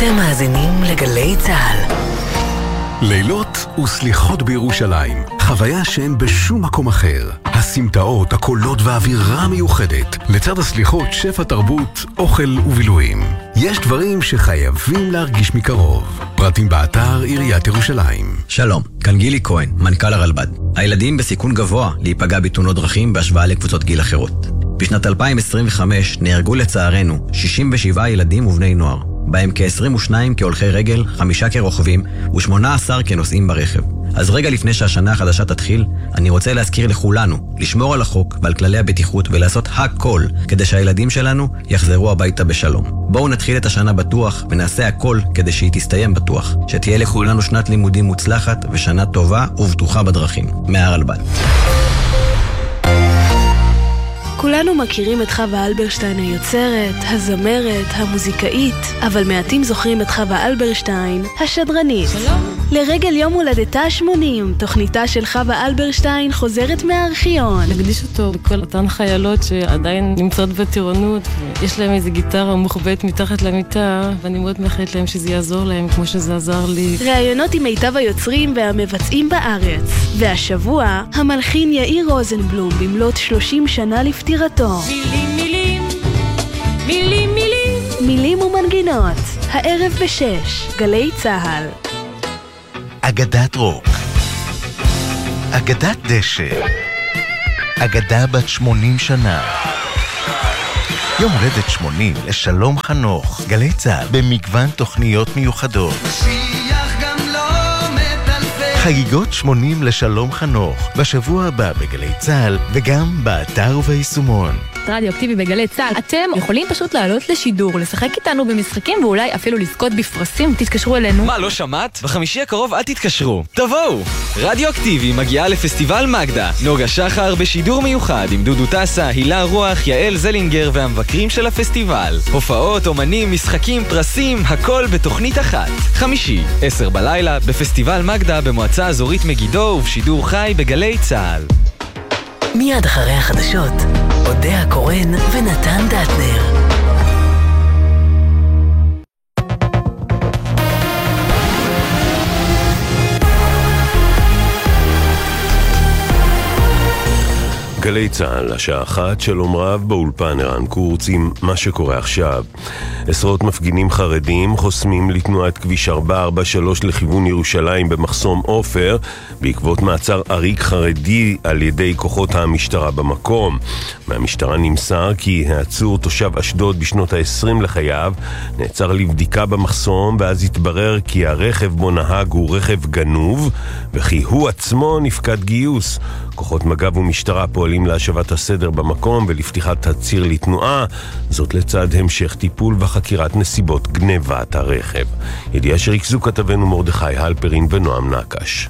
אתם מאזינים לגלי צהל. לילות וסליחות בירושלים, חוויה שאין בשום מקום אחר. הסמטאות, הקולות והאווירה מיוחדת. לצד הסליחות, שפע תרבות, אוכל ובילויים. יש דברים שחייבים להרגיש מקרוב. פרטים באתר עיריית ירושלים. שלום, כאן גילי כהן, מנכ"ל הרלב"ד. הילדים בסיכון גבוה להיפגע בתאונות דרכים בהשוואה לקבוצות גיל אחרות. בשנת 2025 נהרגו לצערנו 67 ילדים ובני נוער, בהם כ-22 כהולכי רגל, 5 כרוכבים ו18 כנוסעים ברכב. אז רגע לפני שהשנה החדשה תתחיל, אני רוצה להזכיר לכולנו לשמור על החוק ועל כללי הבטיחות ולעשות הכל כדי שהילדים שלנו יחזרו הביתה בשלום. בואו נתחיל את השנה בטוח ונעשה הכל כדי שהיא תסתיים בטוח. שתהיה לכולנו שנת לימודים מוצלחת ושנה טובה ובטוחה בדרכים. מהרלב"ד. כולנו מכירים את חווה אלברשטיין היוצרת, הזמרת, המוזיקאית, אבל מעטים זוכרים את חווה אלברשטיין, השדרנית. שלום. לרגל יום הולדתה 80, תוכניתה של חווה אלברשטיין חוזרת מהארכיון. נקדיש אותו לכל אותן חיילות שעדיין נמצאות בטירונות, יש להם איזו גיטרה מוחבאת מתחת למיטה, ואני מאוד מאחלת להם שזה יעזור להם כמו שזה עזר לי. ראיונות עם מיטב היוצרים והמבצעים בארץ. והשבוע, המלחין יאיר רוזנבלום במלאת 30 שנה לפטירתו. מילים, מילים, מילים, מילים. מילים ומנגינות. הערב ב-6, גלי צהל. אגדת רוק, אגדת דשא, אגדה בת 80 שנה. יום הולדת 80 לשלום חנוך. גלי צהל במגוון תוכניות מיוחדות. חגיגות 80 לשלום חנוך בשבוע הבא בגלי צהל וגם באתר וביישומון. רדיו-אקטיבי בגלי צהל. אתם יכולים פשוט לעלות לשידור, לשחק איתנו במשחקים ואולי אפילו לזכות בפרסים. תתקשרו אלינו. מה, לא שמעת? בחמישי הקרוב אל תתקשרו. תבואו! רדיו-אקטיבי מגיעה לפסטיבל מגדה. נוגה שחר בשידור מיוחד עם דודו טסה, הילה רוח, יעל זלינגר והמבקרים של הפסטיבל. הופעות, אומנים, משחקים, פרסים, הכל בתוכנית אחת. חמישי, 10 בלילה, בפסטיבל מגדה במועצה אזורית מגידו ובשידור חי בגלי צהל. מיד אחרי החדשות, אודיה קורן ונתן דטנר. גלי צהל, השעה 1, שלום רב, באולפן ערן קורץ עם מה שקורה עכשיו. עשרות מפגינים חרדים חוסמים לתנועת כביש 443 לכיוון ירושלים במחסום עופר, בעקבות מעצר עריק חרדי על ידי כוחות המשטרה במקום. מהמשטרה נמסר כי העצור תושב אשדוד בשנות ה-20 לחייו נעצר לבדיקה במחסום, ואז התברר כי הרכב בו נהג הוא רכב גנוב, וכי הוא עצמו נפקד גיוס. כוחות מג"ב ומשטרה פועלים להשבת הסדר במקום ולפתיחת הציר לתנועה, זאת לצד המשך טיפול וחקירת נסיבות גנבת הרכב. ידיעה שריכזו כתבנו מרדכי הלפרין ונועם נקש.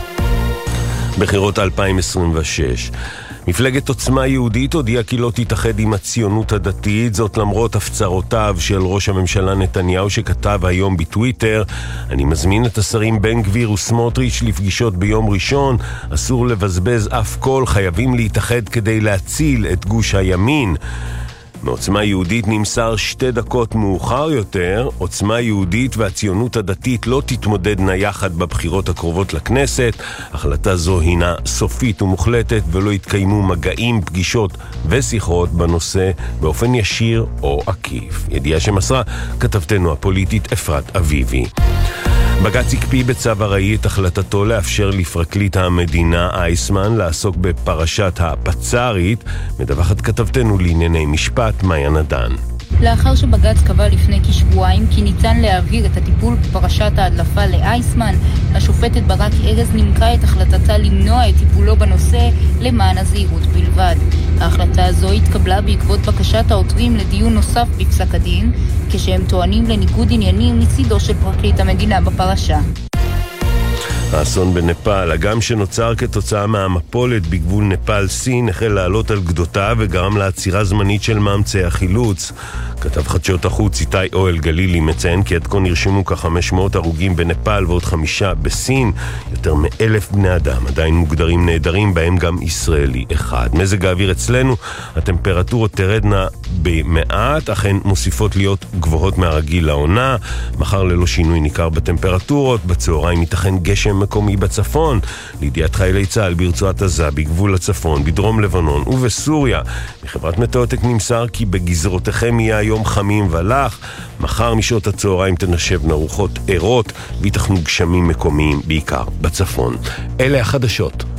בחירות 2026 מפלגת עוצמה יהודית הודיעה כי לא תתאחד עם הציונות הדתית, זאת למרות הפצרותיו של ראש הממשלה נתניהו שכתב היום בטוויטר: אני מזמין את השרים בן גביר וסמוטריץ' לפגישות ביום ראשון, אסור לבזבז אף קול, חייבים להתאחד כדי להציל את גוש הימין. מעוצמה יהודית נמסר 2 דקות מאוחר יותר, עוצמה יהודית והציונות הדתית לא תתמודדנה יחד בבחירות הקרובות לכנסת. החלטה זו הינה סופית ומוחלטת ולא יתקיימו מגעים, פגישות ושיחות בנושא באופן ישיר או עקיף. ידיעה שמסרה כתבתנו הפוליטית אפרת אביבי. בג"ץ הקפיא בצו הראי את החלטתו לאפשר לפרקליט המדינה אייסמן לעסוק בפרשת הפצ"רית, מדווחת כתבתנו לענייני משפט מאיה נדן. לאחר שבג"ץ קבע לפני כשבועיים כי ניתן להעביר את הטיפול בפרשת ההדלפה לאייסמן, השופטת ברק ארז נימקה את החלטתה למנוע את טיפולו בנושא למען הזהירות בלבד. ההחלטה הזו התקבלה בעקבות בקשת העותרים לדיון נוסף בפסק הדין, כשהם טוענים לניגוד עניינים מצידו של פרקליט המדינה בפרשה. האסון בנפאל, הגם שנוצר כתוצאה מהמפולת בגבול נפאל סין, החל לעלות על גדותיו וגרם לעצירה זמנית של מאמצי החילוץ. כתב חדשות החוץ איתי אוהל גלילי מציין כי עד כה נרשמו כ-500 הרוגים בנפאל ועוד 5 בסין. יותר מ1,000 בני אדם עדיין מוגדרים נהדרים, בהם גם ישראלי אחד. מזג האוויר אצלנו, הטמפרטורות תרדנה במעט, אכן מוסיפות להיות גבוהות מהרגיל לעונה. מחר ללא שינוי ניכר בטמפרטורות, בצהריים ייתכן גשם מקומי בצפון. לידיעת חיילי צה"ל ברצועת עזה, בגבול הצפון, בדרום לבנון ובסוריה. מחברת מטאוטק נמסר כי בגזרותיכם יהיה היום חמים ולח. מחר משעות הצהריים תנשבנה רוחות ערות ויתכנו גשמים מקומיים בעיקר בצפון. אלה החדשות.